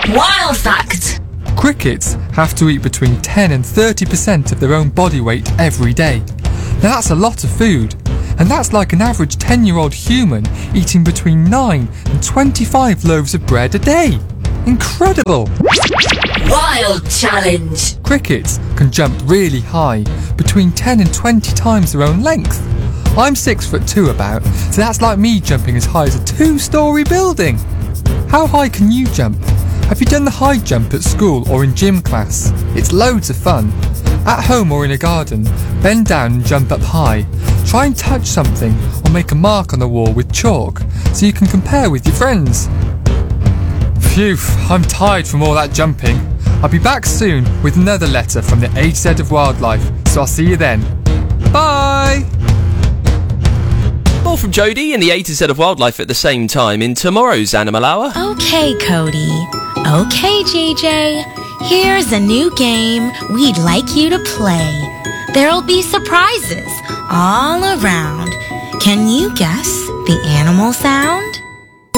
Wild fact. Crickets have to eat between 10 and 30% of their own body weight every day. Now that's a lot of food, and that's like an average 10-year-old human eating between 9 and 25 loaves of bread a day. Incredible! Wild challenge. Crickets can jump really high, between 10 and 20 times their own length. I'm 6'2" about, so that's like me jumping as high as a 2-storey building. How high can you jump? Have you done the high jump at school or in gym class? It's loads of fun. At home or in a garden, bend down and jump up high. Try and touch something or make a mark on the wall with chalk so you can compare with your friends. Phew, I'm tired from all that jumping. I'll be back soon with another letter from the A to Z of Wildlife, so I'll see you then. Bye! More from Jodie in the A to Z of Wildlife at the same time in tomorrow's Animal Hour. Okay, Cody. Okay, JJ. Here's a new game we'd like you to play. There'll be surprises all around. Can you guess the animal sound?